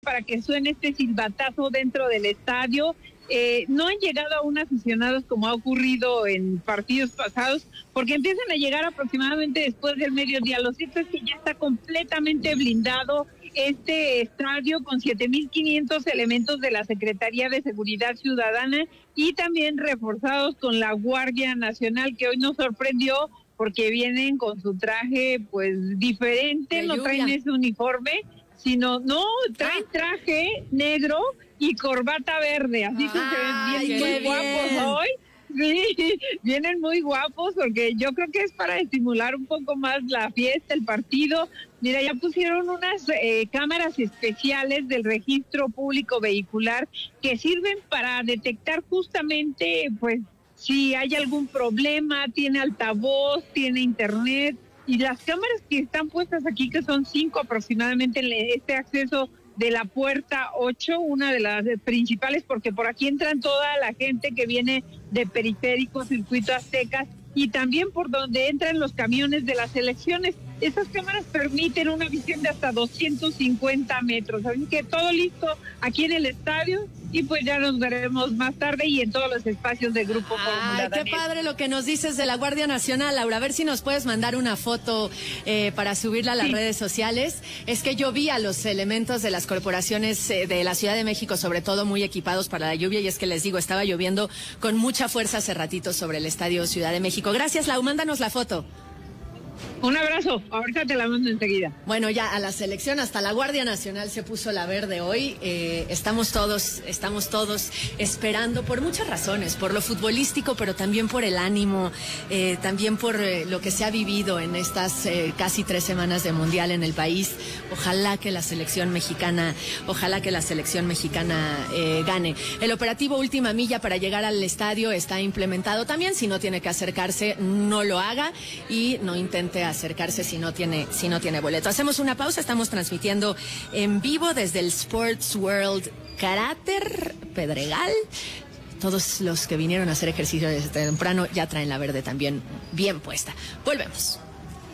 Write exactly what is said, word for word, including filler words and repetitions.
para que suene este silbatazo dentro del estadio. Eh, no han llegado aún aficionados como ha ocurrido en partidos pasados, porque empiezan a llegar aproximadamente después del mediodía. Lo cierto es que ya está completamente blindado este estadio con siete mil quinientos elementos de la Secretaría de Seguridad Ciudadana y también reforzados con la Guardia Nacional, que hoy nos sorprendió porque vienen con su traje pues diferente, no traen ese uniforme, sino, no, traen traje negro y corbata verde, así que se ven bien, muy guapos bien. Hoy. Sí, vienen muy guapos porque yo creo que es para estimular un poco más la fiesta, el partido. Mira, ya pusieron unas eh, cámaras especiales del registro público vehicular que sirven para detectar justamente, pues, si hay algún problema, tiene altavoz, tiene internet. Y las cámaras que están puestas aquí, que son cinco aproximadamente en este acceso de la puerta ocho, una de las principales, porque por aquí entran toda la gente que viene de Periférico, Circuito Aztecas, y también por donde entran los camiones de las elecciones. Esas cámaras permiten una visión de hasta doscientos cincuenta metros, así que todo listo aquí en el estadio, y pues ya nos veremos más tarde y en todos los espacios del Grupo Fórmula. Ay, qué Daniel. Padre lo que nos dices de la Guardia Nacional, Laura. A ver si nos puedes mandar una foto eh, para subirla a las sí. redes sociales. Es que yo vi a los elementos de las corporaciones eh, de la Ciudad de México, sobre todo muy equipados para la lluvia, y es que les digo, estaba lloviendo con mucha fuerza hace ratito sobre el Estadio Ciudad de México. Gracias, Lau, mándanos la foto. Un abrazo, ahorita te la mando enseguida. Bueno, ya a la selección, hasta la Guardia Nacional se puso la verde hoy. Eh, estamos todos, estamos todos esperando por muchas razones, por lo futbolístico, pero también por el ánimo, eh, también por eh, lo que se ha vivido en estas eh, casi tres semanas de Mundial en el país. Ojalá que la selección mexicana, ojalá que la selección mexicana eh, gane. El operativo Última Milla para llegar al estadio está implementado también. Si no tiene que acercarse, no lo haga y no intente acercarse si no tiene si no tiene boleto. Hacemos una pausa, estamos transmitiendo en vivo desde el Sports World Cráter Pedregal. Todos los que vinieron a hacer ejercicio desde temprano ya traen la verde también bien puesta. Volvemos.